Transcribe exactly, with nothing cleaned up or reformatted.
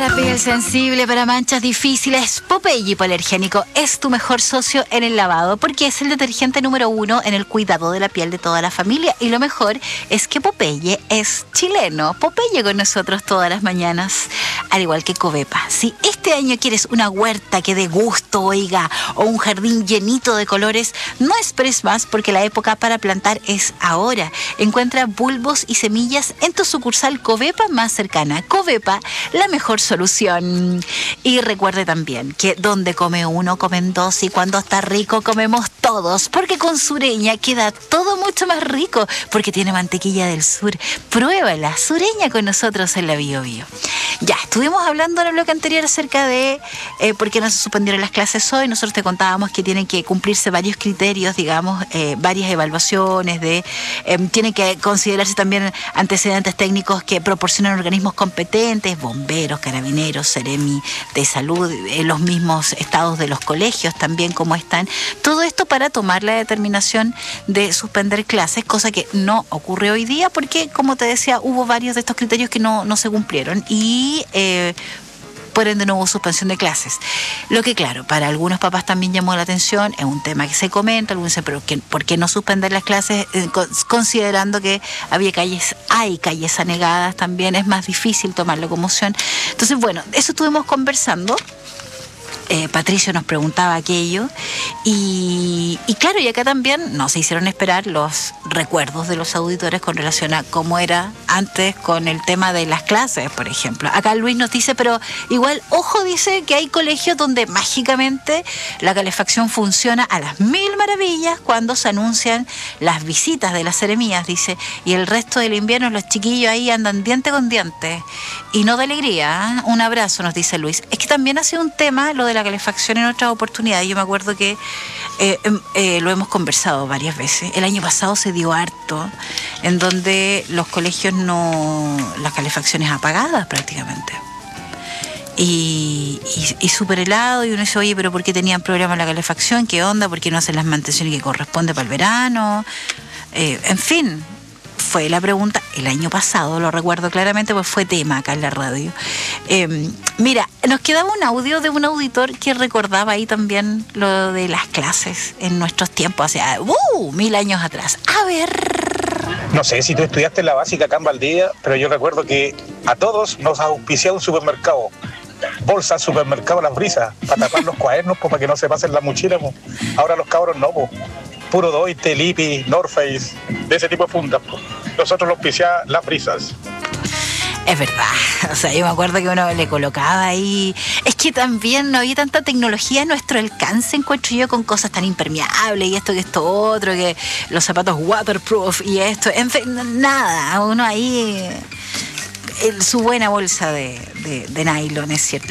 La piel sensible para manchas difíciles, Popeye hipoalergénico es tu mejor socio en el lavado porque es el detergente número uno en el cuidado de la piel de toda la familia. Y lo mejor es que Popeye es chileno. Popeye con nosotros todas las mañanas, al igual que Covepa. Si este año quieres una huerta que dé gusto, oiga, o un jardín llenito de colores, no esperes más porque la época para plantar es ahora. Encuentra bulbos y semillas en tu sucursal Covepa más cercana. Covepa, la mejor solución. Y recuerde también que donde come uno, comen dos, y cuando está rico comemos todos, porque con Sureña queda todo mucho más rico, porque tiene mantequilla del sur. Pruébala, Sureña con nosotros en la Bio Bio. Ya, estuvimos hablando en el bloque anterior acerca de eh, por qué no se suspendieron las clases hoy. Nosotros te contábamos que tienen que cumplirse varios criterios, digamos, eh, varias evaluaciones, de eh, tienen que considerarse también antecedentes técnicos que proporcionan organismos competentes, bomberos, carabineros, Seremi de salud, eh, los mismos estados de los colegios también, cómo están. Todo esto para tomar la determinación de suspender clases, cosa que no ocurre hoy día porque, como te decía, hubo varios de estos criterios que no, no se cumplieron y Eh, por ende no hubo suspensión de clases. Lo que, claro, para algunos papás también llamó la atención, es un tema que se comenta, algunos dicen, pero ¿qué, ¿por qué no suspender las clases? Eh, considerando que había calles, hay calles anegadas también, es más difícil tomar locomoción. Entonces, bueno, eso estuvimos conversando. Eh, Patricio nos preguntaba aquello y, y claro, y acá también no se hicieron esperar los recuerdos de los auditores con relación a cómo era antes con el tema de las clases, por ejemplo. Acá Luis nos dice, pero igual, ojo, dice que hay colegios donde mágicamente la calefacción funciona a las mil maravillas cuando se anuncian las visitas de las seremías, dice, y el resto del invierno los chiquillos ahí andan diente con diente y no de alegría, ¿eh? Un abrazo, nos dice Luis. Es que también ha sido un tema lo de la calefacción en otras oportunidades. Yo me acuerdo que eh, eh, lo hemos conversado varias veces. El año pasado se dio harto en donde los colegios no, las calefacciones apagadas prácticamente. Y, y, y súper helado, y uno dice, oye, pero ¿por qué tenían problemas la calefacción? ¿Qué onda? ¿Por qué no hacen las mantenciones que corresponde para el verano? Eh, en fin, fue la pregunta el año pasado, lo recuerdo claramente, pues fue tema acá en la radio. Eh, mira, nos quedaba un audio de un auditor que recordaba ahí también lo de las clases en nuestros tiempos, o sea, uh, mil años atrás. A ver. No sé si tú estudiaste en la básica acá en Valdivia, pero yo recuerdo que a todos nos auspiciaba un supermercado. Bolsa, supermercado, Las Brisas, para tapar los cuadernos, pues, para que no se pasen la mochila. Pues. Ahora los cabros no, pues. Puro Doite, Lipi, North Face, de ese tipo de fundas. Pues. Nosotros los auspiciaba Las Brisas. Es verdad, o sea, yo me acuerdo que uno le colocaba ahí, es que también no había tanta tecnología a nuestro alcance, encuentro yo, con cosas tan impermeables y esto que esto otro, que los zapatos waterproof y esto, en fin, nada, uno ahí, el, su buena bolsa de, de, de nylon, es cierto.